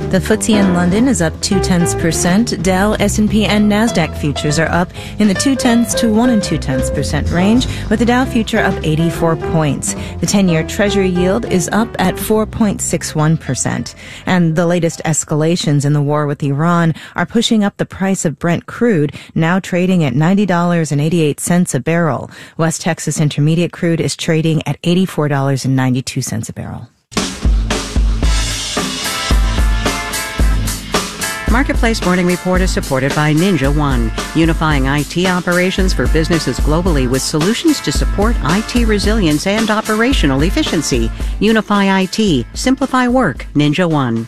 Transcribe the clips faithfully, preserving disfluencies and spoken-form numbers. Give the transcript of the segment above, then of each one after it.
The F T S E in London is up two tenths percent. Dow, S and P, and NASDAQ futures are up in the two tenths to one and two tenths percent range, with the Dow future up eighty-four points. The ten-year Treasury yield is up at four point six one percent. And the latest escalations in the war with Iran are pushing up the price of Brent crude, now trading at ninety dollars and eighty-eight cents a barrel. West Texas Intermediate crude is trading at eighty-four dollars and ninety-two cents a barrel. Marketplace Morning Report is supported by Ninja One, unifying I T operations for businesses globally with solutions to support I T resilience and operational efficiency. Unify I T. Simplify work. Ninja One.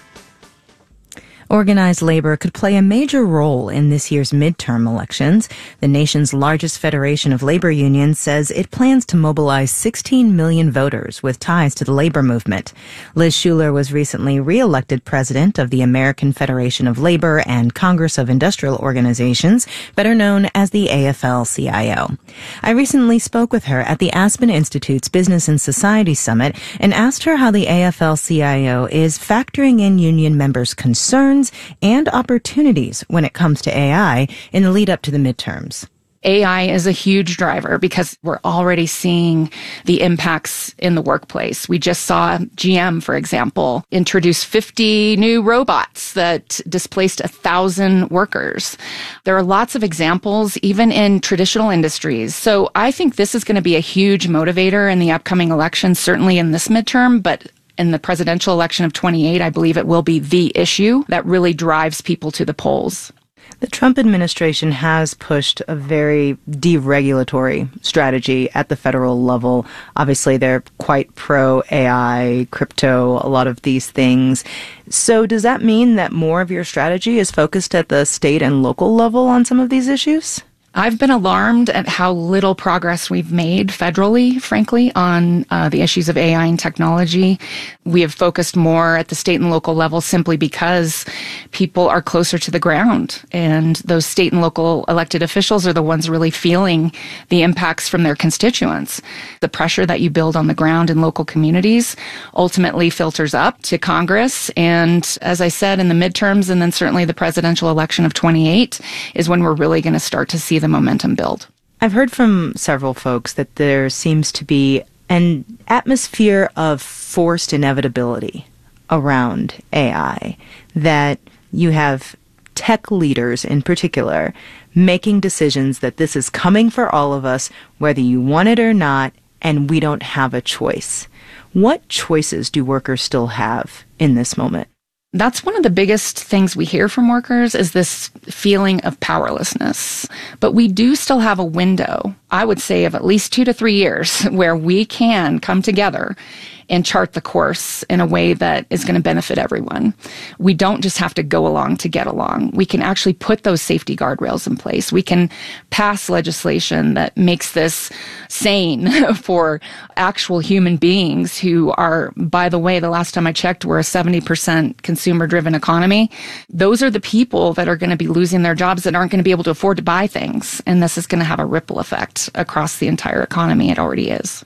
Organized labor could play a major role in this year's midterm elections. The nation's largest federation of labor unions says it plans to mobilize sixteen million voters with ties to the labor movement. Liz Shuler was recently re-elected president of the American Federation of Labor and Congress of Industrial Organizations, better known as the A F L C I O. I recently spoke with her at the Aspen Institute's Business and Society Summit and asked her how the A F L C I O is factoring in union members' concerns and opportunities when it comes to A I in the lead up to the midterms. A I is a huge driver because we're already seeing the impacts in the workplace. We just saw G M, for example, introduce fifty new robots that displaced a thousand workers. There are lots of examples, even in traditional industries. So I think this is going to be a huge motivator in the upcoming election, certainly in this midterm, but in the presidential election of twenty-eight, I believe it will be the issue that really drives people to the polls. The Trump administration has pushed a very deregulatory strategy at the federal level. Obviously, they're quite pro-A I, crypto, a lot of these things. So does that mean that more of your strategy is focused at the state and local level on some of these issues? I've been alarmed at how little progress we've made federally, frankly, on uh, the issues of A I and technology. We have focused more at the state and local level simply because people are closer to the ground. And those state and local elected officials are the ones really feeling the impacts from their constituents. The pressure that you build on the ground in local communities ultimately filters up to Congress. And as I said, in the midterms and then certainly the presidential election of twenty-eight is when we're really going to start to see the momentum build. I've heard from several folks that there seems to be an atmosphere of forced inevitability around A I, that you have tech leaders in particular making decisions that this is coming for all of us, whether you want it or not, and we don't have a choice. What choices do workers still have in this moment? That's one of the biggest things we hear from workers is this feeling of powerlessness. But we do still have a window, I would say, of at least two to three years where we can come together and chart the course in a way that is going to benefit everyone. We don't just have to go along to get along. We can actually put those safety guardrails in place. We can pass legislation that makes this sane for actual human beings who are, by the way, the last time I checked, we're a seventy percent consumer-driven economy. Those are the people that are going to be losing their jobs that aren't going to be able to afford to buy things. And this is going to have a ripple effect across the entire economy. It already is.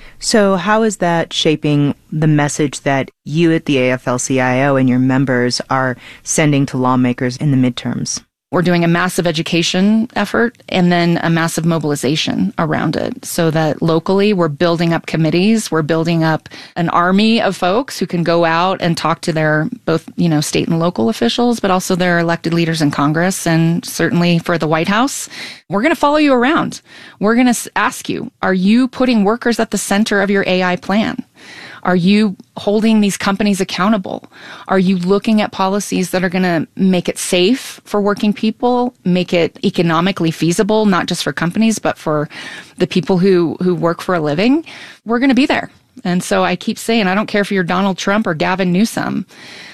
So how is that shaping the message that you at the A F L C I O and your members are sending to lawmakers in the midterms? We're doing a massive education effort and then a massive mobilization around it so that locally we're building up committees. We're building up an army of folks who can go out and talk to their both, you know, state and local officials, but also their elected leaders in Congress and certainly for the White House. We're going to follow you around. We're going to ask you, are you putting workers at the center of your A I plan? Are you holding these companies accountable? Are you looking at policies that are going to make it safe for working people, make it economically feasible, not just for companies, but for the people who, who work for a living? We're going to be there. And so I keep saying, I don't care if you're Donald Trump or Gavin Newsom,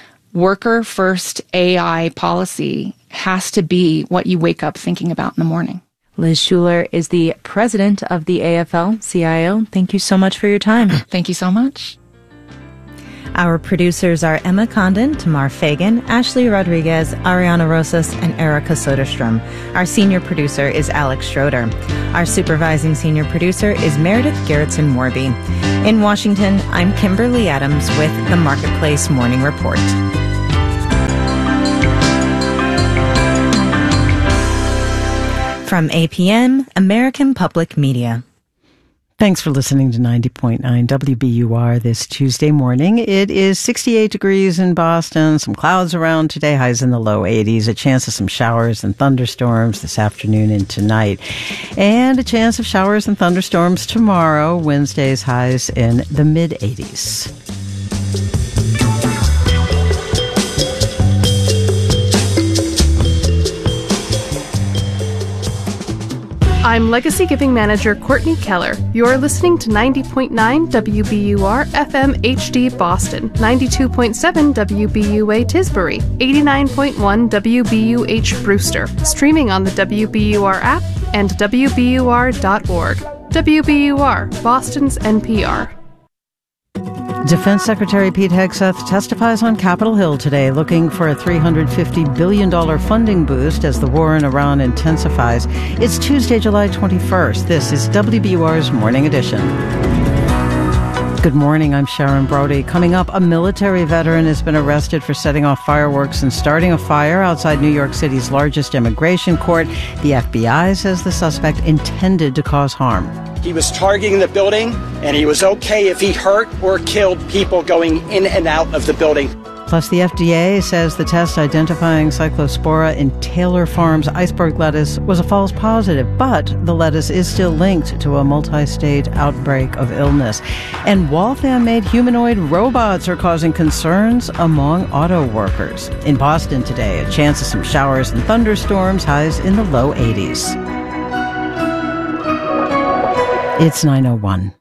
worker first A I policy has to be what you wake up thinking about in the morning. Liz Shuler is the president of the A F L C I O. Thank you so much for your time. Thank you so much. Our producers are Emma Condon, Tamar Fagan, Ashley Rodriguez, Ariana Rosas, and Erica Soderstrom. Our senior producer is Alex Schroeder. Our supervising senior producer is Meredith Gerritsen-Warby. In Washington, I'm Kimberly Adams with the Marketplace Morning Report. From A P M, American Public Media. Thanks for listening to ninety point nine W B U R this Tuesday morning. It is sixty-eight degrees in Boston, some clouds around today, highs in the low eighties, a chance of some showers and thunderstorms this afternoon and tonight, and a chance of showers and thunderstorms tomorrow, Wednesday's highs in the mid eighties. I'm Legacy Giving Manager Courtney Keller. You're listening to ninety point nine W B U R F M H D Boston, ninety-two point seven W B U A Tisbury, eighty-nine point one W B U H Brewster, streaming on the W B U R app and W B U R dot org. W B U R, Boston's N P R. Defense Secretary Pete Hegseth testifies on Capitol Hill today, looking for a three hundred fifty billion dollars funding boost as the war in Iran intensifies. It's Tuesday, July twenty-first. This is W B U R's Morning Edition. Good morning, I'm Sharon Brody. Coming up, a military veteran has been arrested for setting off fireworks and starting a fire outside New York City's largest immigration court. The F B I says the suspect intended to cause harm. He was targeting the building, and he was okay if he hurt or killed people going in and out of the building. Plus, the F D A says the test identifying Cyclospora in Taylor Farms iceberg lettuce was a false positive, but the lettuce is still linked to a multi-state outbreak of illness. And Waltham-made humanoid robots are causing concerns among auto workers. In Boston today, a chance of some showers and thunderstorms, highs in the low eighties. It's nine oh one.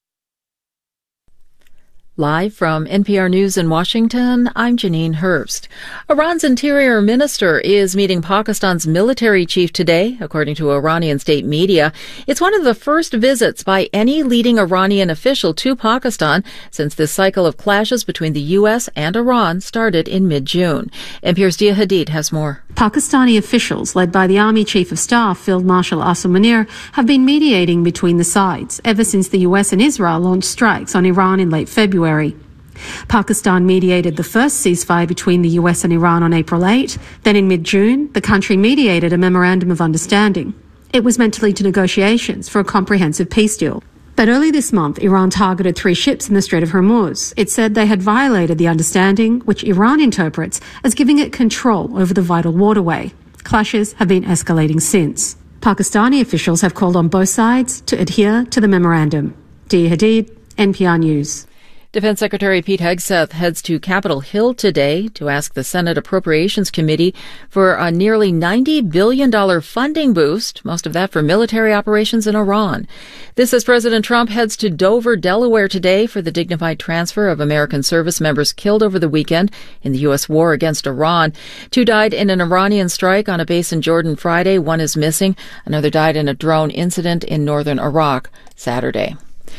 Live from N P R News in Washington, I'm Janine Hurst. Iran's interior minister is meeting Pakistan's military chief today, according to Iranian state media. It's one of the first visits by any leading Iranian official to Pakistan since this cycle of clashes between the U S and Iran started in mid-June. N P R's Dia Hadid has more. Pakistani officials, led by the Army Chief of Staff, Field Marshal Asim Munir, have been mediating between the sides ever since the U S and Israel launched strikes on Iran in late February. Pakistan mediated the first ceasefire between the U S and Iran on April eighth. Then in mid-June, the country mediated a memorandum of understanding. It was meant to lead to negotiations for a comprehensive peace deal. But early this month, Iran targeted three ships in the Strait of Hormuz. It said they had violated the understanding, which Iran interprets as giving it control over the vital waterway. Clashes have been escalating since. Pakistani officials have called on both sides to adhere to the memorandum. Dia Hadid, N P R News. Defense Secretary Pete Hegseth heads to Capitol Hill today to ask the Senate Appropriations Committee for a nearly ninety billion dollars funding boost, most of that for military operations in Iran. This as President Trump heads to Dover, Delaware today for the dignified transfer of American service members killed over the weekend in the U S war against Iran. Two died in an Iranian strike on a base in Jordan Friday. One is missing. Another died in a drone incident in northern Iraq Saturday.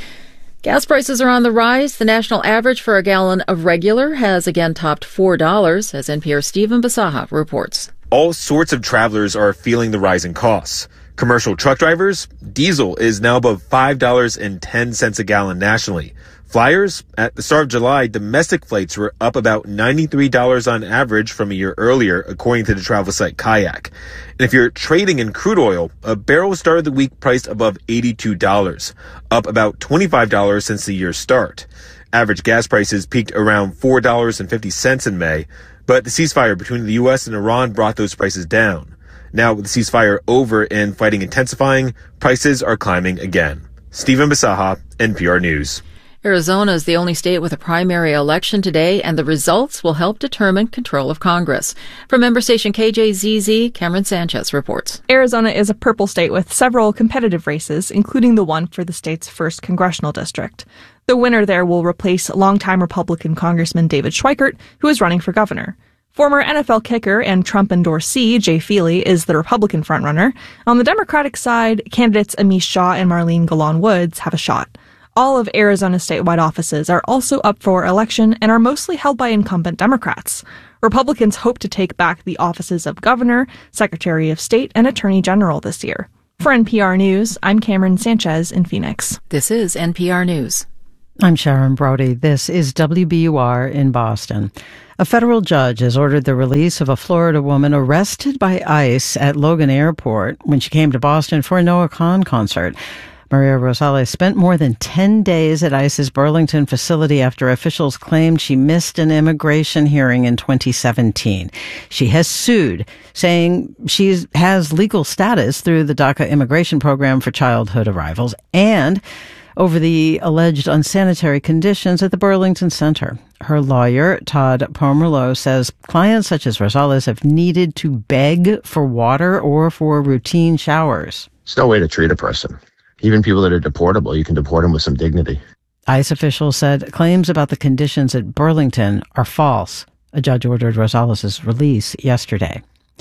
Gas prices are on the rise. The national average for a gallon of regular has again topped four dollars, as N P R's Stephen Basaha reports. All sorts of travelers are feeling the rising costs. Commercial truck drivers, diesel is now above five dollars and ten cents a gallon nationally. Flyers, at the start of July, domestic flights were up about ninety-three dollars on average from a year earlier, according to the travel site Kayak. And if you're trading in crude oil, a barrel started the week priced above eighty-two dollars, up about twenty-five dollars since the year's start. Average gas prices peaked around four dollars and fifty cents in May, but the ceasefire between the U S and Iran brought those prices down. Now, with the ceasefire over and fighting intensifying, prices are climbing again. Stephen Basaha, N P R News. Arizona is the only state with a primary election today, and the results will help determine control of Congress. From member station K J Z Z, Cameron Sanchez reports. Arizona is a purple state with several competitive races, including the one for the state's first congressional district. The winner there will replace longtime Republican Congressman David Schweikert, who is running for governor. Former N F L kicker and Trump endorsee Jay Feely is the Republican frontrunner. On the Democratic side, candidates Amish Shaw and Marlene Golan Woods have a shot. All of Arizona's statewide offices are also up for election and are mostly held by incumbent Democrats. Republicans hope to take back the offices of Governor, Secretary of State, and Attorney General this year. For N P R News, I'm Cameron Sanchez in Phoenix. This is N P R News. I'm Sharon Brody. This is W B U R in Boston. A federal judge has ordered the release of a Florida woman arrested by ICE at Logan Airport when she came to Boston for a Noah Kahan concert. Maria Rosales spent more than ten days at ICE's Burlington facility after officials claimed she missed an immigration hearing in twenty seventeen. She has sued, saying she has legal status through the DACA immigration program for childhood arrivals and over the alleged unsanitary conditions at the Burlington Center. Her lawyer, Todd Pomerleau, says clients such as Rosales have needed to beg for water or for routine showers. It's no way to treat a person. Even people that are deportable, you can deport them with some dignity. ICE officials said claims about the conditions at Burlington are false. A judge ordered Rosales' release yesterday.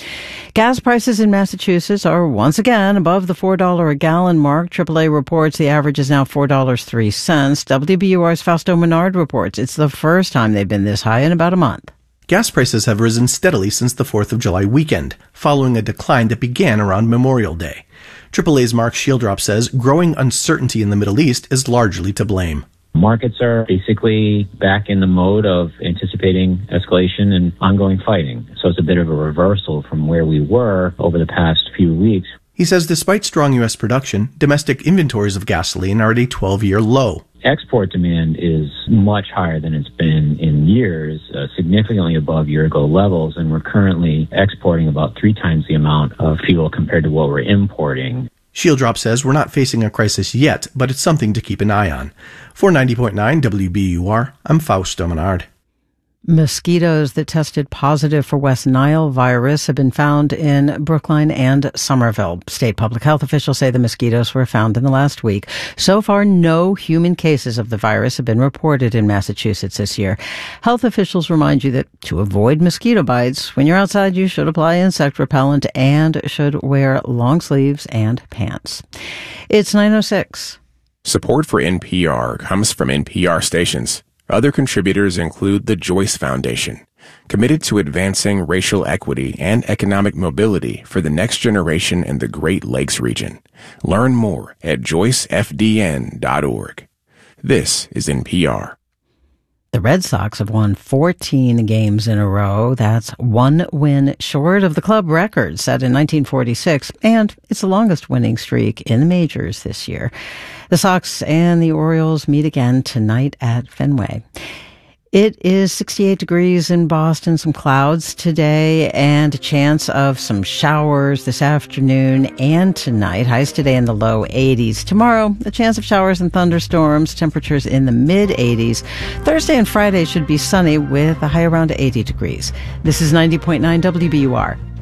Gas prices in Massachusetts are once again above the four dollars a gallon mark. triple A reports the average is now four dollars and three cents. W B U R's Fausto Menard reports it's the first time they've been this high in about a month. Gas prices have risen steadily since the fourth of July weekend, following a decline that began around Memorial Day. triple A's Mark Shieldrop says growing uncertainty in the Middle East is largely to blame. Markets are basically back in the mode of anticipating escalation and ongoing fighting. So it's a bit of a reversal from where we were over the past few weeks. He says despite strong U S production, domestic inventories of gasoline are at a twelve-year low. Export demand is much higher than it's been in years, uh, significantly above year-ago levels, and we're currently exporting about three times the amount of fuel compared to what we're importing. Shieldrop says we're not facing a crisis yet, but it's something to keep an eye on. For ninety point nine W B U R, I'm Fausto Menard. Mosquitoes that tested positive for West Nile virus have been found in Brookline and Somerville. State public health officials say the mosquitoes were found in the last week. So far, no human cases of the virus have been reported in Massachusetts this year. Health officials remind you that to avoid mosquito bites, when you're outside, you should apply insect repellent and should wear long sleeves and pants. It's nine oh six. Support for N P R comes from N P R stations. Other contributors include the Joyce Foundation, committed to advancing racial equity and economic mobility for the next generation in the Great Lakes region. Learn more at joyce f d n dot org. This is N P R. The Red Sox have won fourteen games in a row. That's one win short of the club record set in nineteen forty-six, and it's the longest winning streak in the majors this year. The Sox and the Orioles meet again tonight at Fenway. It is sixty-eight degrees in Boston, some clouds today, and a chance of some showers this afternoon and tonight. Highs today in the low eighties. Tomorrow, a chance of showers and thunderstorms, temperatures in the mid eighties. Thursday and Friday should be sunny with a high around eighty degrees. This is ninety point nine W B U R.